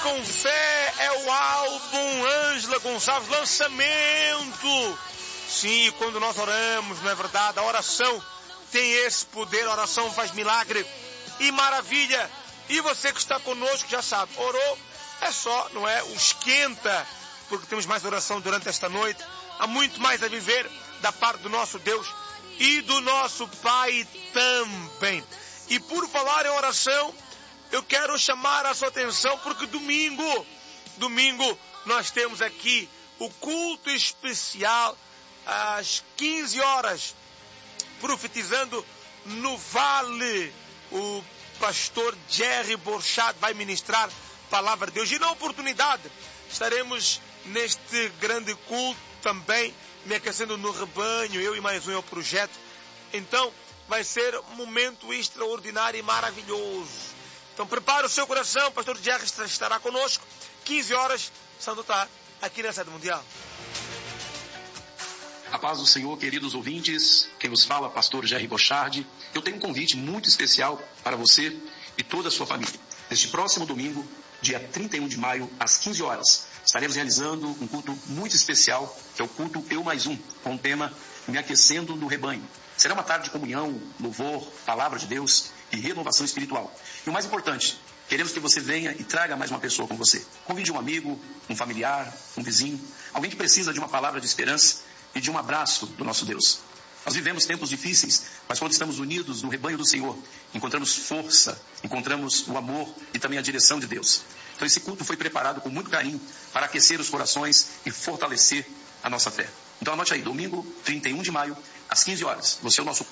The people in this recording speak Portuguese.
com Fé é o álbum Ângela Gonçalves, lançamento. Sim, quando nós oramos, não é verdade? A oração tem esse poder, a oração faz milagre e maravilha. E você que está conosco já sabe, orou, é só, não é? O esquenta, porque temos mais oração durante esta noite. Há muito mais a viver da parte do nosso Deus e do nosso Pai também. E por falar em oração, eu quero chamar a sua atenção, porque domingo nós temos aqui o culto especial às 15 horas, profetizando no Vale. O pastor Jerry Borchardt vai ministrar a palavra de Deus. E na oportunidade estaremos neste grande culto também, me aquecendo no rebanho, eu e mais um é o projeto. Então vai ser um momento extraordinário e maravilhoso. Então prepare o seu coração, o pastor Jerry estará conosco, 15 horas, Santo Tá, aqui na Sede Mundial. A paz do Senhor, queridos ouvintes, quem vos fala, pastor Jerry Borchardt. Eu tenho um convite muito especial para você e toda a sua família. Neste próximo domingo, dia 31 de maio, às 15 horas, estaremos realizando um culto muito especial, que é o culto Eu Mais Um, com o tema Me Aquecendo no Rebanho. Será uma tarde de comunhão, louvor, palavra de Deus e renovação espiritual. E o mais importante, queremos que você venha e traga mais uma pessoa com você. Convide um amigo, um familiar, um vizinho, alguém que precisa de uma palavra de esperança e de um abraço do nosso Deus. Nós vivemos tempos difíceis, mas quando estamos unidos no rebanho do Senhor, encontramos força, encontramos o amor e também a direção de Deus. Então esse culto foi preparado com muito carinho para aquecer os corações e fortalecer a nossa fé. Então anote aí, domingo 31 de maio, às 15 horas. Você é o nosso